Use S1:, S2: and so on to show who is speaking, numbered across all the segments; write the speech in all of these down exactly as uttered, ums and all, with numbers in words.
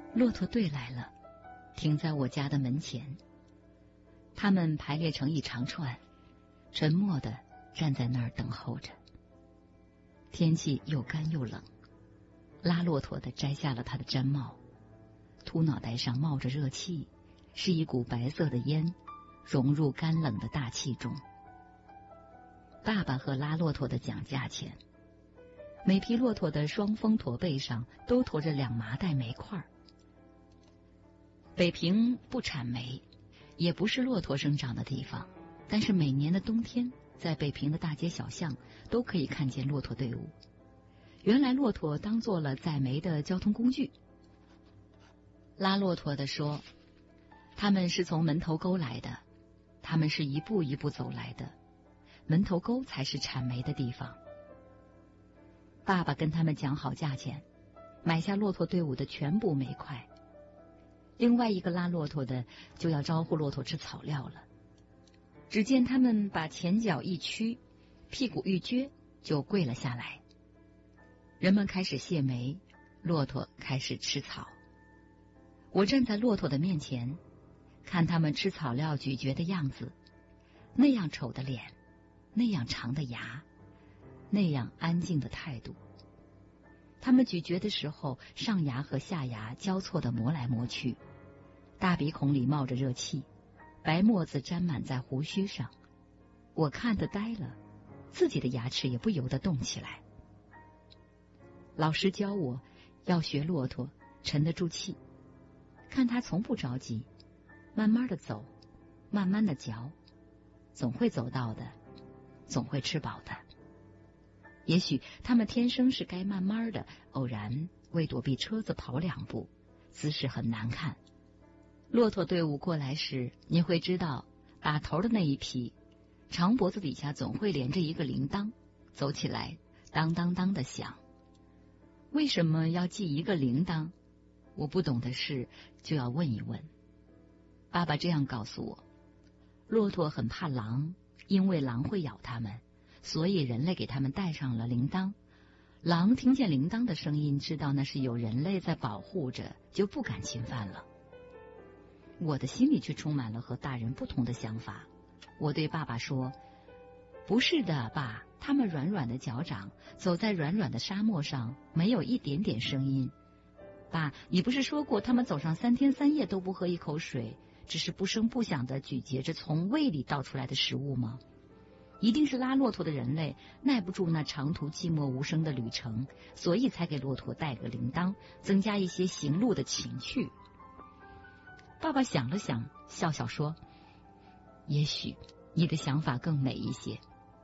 S1: 骆驼队来了，停在我家的门前。他们排列成一长串，沉默地站在那儿等候着。天气又干又冷，拉骆驼的摘下了他的毡帽，秃脑袋上冒着热气，是一股白色的烟，融入干冷的大气中。爸爸和拉骆驼的讲价钱，每匹骆驼的双峰驼背上都驮着两麻袋煤块。北平不产煤，也不是骆驼生长的地方，但是每年的冬天，在北平的大街小巷都可以看见骆驼队伍。原来骆驼当做了载煤的交通工具。拉骆驼的说，他们是从门头沟来的，他们是一步一步走来的，门头沟才是产煤的地方。爸爸跟他们讲好价钱，买下骆驼队伍的全部煤块。另外一个拉骆驼的就要招呼骆驼吃草料了。只见他们把前脚一屈，屁股一撅，就跪了下来。人们开始卸煤，骆驼开始吃草。我站在骆驼的面前，看他们吃草料咀嚼的样子，那样丑的脸，那样长的牙，那样安静的态度。他们咀嚼的时候，上牙和下牙交错地磨来磨去，大鼻孔里冒着热气，白沫子沾满在胡须上。我看得呆了，自己的牙齿也不由得动起来。老师教我要学骆驼，沉得住气，看他从不着急，慢慢的走，慢慢的嚼，总会走到的，总会吃饱的。也许他们天生是该慢慢的，偶然为躲避车子跑两步，姿势很难看。骆驼队伍过来时，你会知道打头的那一匹长脖子底下总会连着一个铃铛，走起来当当当的响。为什么要系一个铃铛？我不懂的事就要问一问。爸爸这样告诉我，骆驼很怕狼，因为狼会咬它们，所以人类给他们带上了铃铛。狼听见铃铛的声音，知道那是有人类在保护着，就不敢侵犯了。我的心里却充满了和大人不同的想法。我对爸爸说，不是的，爸，他们软软的脚掌，走在软软的沙漠上，没有一点点声音。爸，你不是说过他们走上三天三夜都不喝一口水，只是不声不响地咀嚼着从胃里倒出来的食物吗？一定是拉骆驼的人类耐不住那长途寂寞无声的旅程，所以才给骆驼带个铃铛，增加一些行路的情趣。爸爸想了想，笑笑说，也许你的想法更美一些。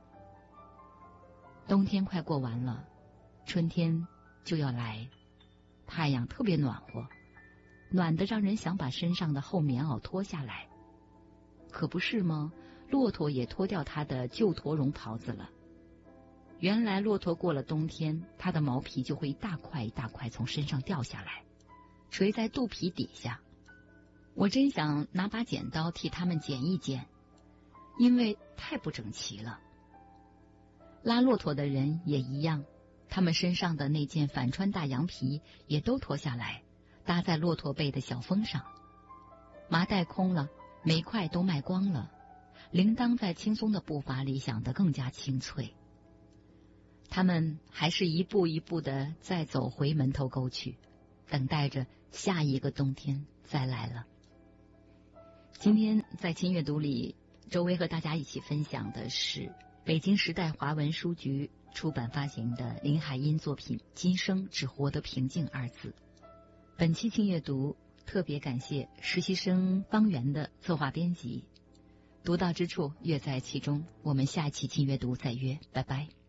S1: 冬天快过完了，春天就要来，太阳特别暖和，暖得让人想把身上的厚棉袄脱下来。可不是吗？骆驼也脱掉它的旧驼绒袍子了。原来骆驼过了冬天，它的毛皮就会一大块一大块从身上掉下来，垂在肚皮底下。我真想拿把剪刀替它们剪一剪，因为太不整齐了。拉骆驼的人也一样，他们身上的那件反穿大羊皮也都脱下来，搭在骆驼背的小峰上。麻袋空了，煤块都卖光了，铃铛在轻松的步伐里响得更加清脆。他们还是一步一步地再走回门头沟去，等待着下一个冬天再来了。今天在轻阅读里，周薇和大家一起分享的是北京时代华文书局出版发行的林海音作品《今生只活得平静》二字。本期轻阅读特别感谢实习生方圆的策划编辑，独到之处乐在其中。我们下一期轻阅读再约，拜拜。